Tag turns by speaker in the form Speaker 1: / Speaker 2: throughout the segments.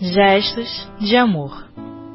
Speaker 1: Gestos de amor.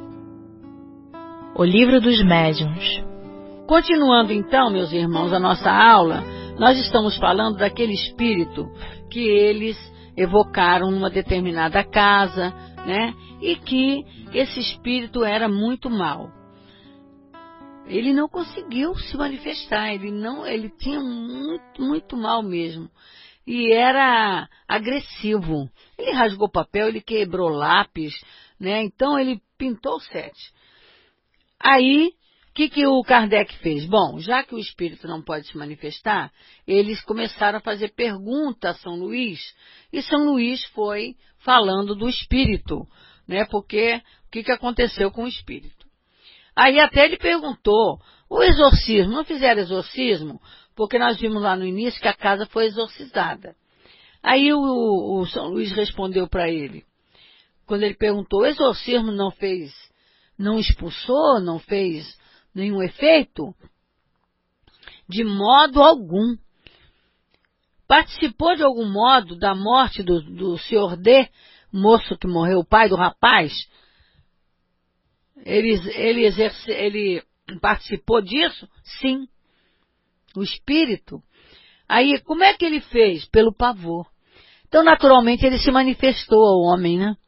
Speaker 1: O livro dos médiuns.
Speaker 2: Continuando então, meus irmãos, a nossa aula, nós estamos falando daquele espírito que eles evocaram numa determinada casa, né? E que esse espírito era muito mau. Ele não conseguiu se manifestar, ele tinha muito mal mesmo. E era agressivo. Ele rasgou papel, ele quebrou lápis, né? Então ele pintou 7. Aí, o que o Kardec fez? Bom, já que o espírito não pode se manifestar, eles começaram a fazer pergunta a São Luís, e São Luís foi falando do espírito, né? Porque o que aconteceu com o espírito? Aí até ele perguntou, o exorcismo, não fizeram exorcismo? Porque nós vimos lá no início que a casa foi exorcizada. Aí o São Luís respondeu para ele, quando ele perguntou, o exorcismo não expulsou, não fez nenhum efeito? De modo algum. Participou de algum modo da morte do senhor D, moço que morreu, o pai do rapaz? Ele participou disso? Sim. O espírito. Aí, como é que ele fez? Pelo pavor. Então, naturalmente, ele se manifestou ao homem, né?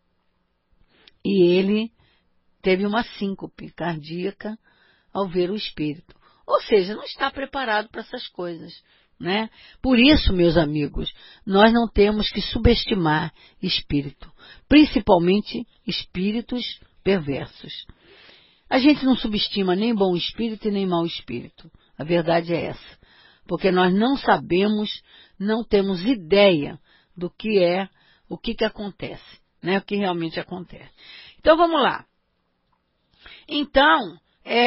Speaker 2: E ele teve uma síncope cardíaca ao ver o espírito. Ou seja, não está preparado para essas coisas, né? Por isso, meus amigos, nós não temos que subestimar espírito, principalmente espíritos perversos. A gente não subestima nem bom espírito e nem mau espírito. A verdade é essa. Porque nós não sabemos, não temos ideia do que é, o que acontece, né? O que realmente acontece. Então, vamos lá. Então,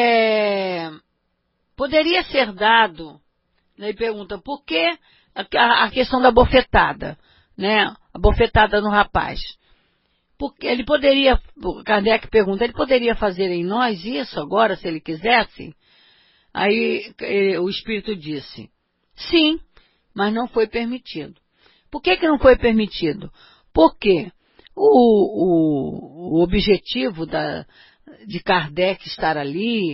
Speaker 2: poderia ser dado, né? Ele pergunta, por que a questão da bofetada, né? A bofetada no rapaz. Porque ele poderia, Kardec pergunta, ele poderia fazer em nós isso agora, se ele quisesse? Aí o espírito disse, sim, mas não foi permitido. Por que não foi permitido? Porque o objetivo de Kardec estar ali,